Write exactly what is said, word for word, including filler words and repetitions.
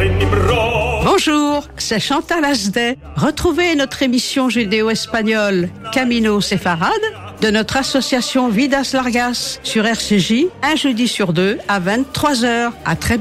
Bonjour, c'est Chantal Asdet. Retrouvez notre émission judéo-espagnole Camino Séfarade de notre association Vidas Largas sur R C J un jeudi sur deux à vingt-trois heures. À très